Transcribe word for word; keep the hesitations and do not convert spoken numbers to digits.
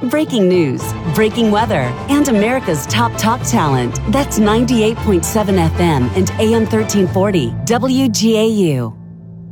breaking news, breaking weather, and America's top talk talent. That's ninety-eight point seven F M and A M thirteen forty W G A U.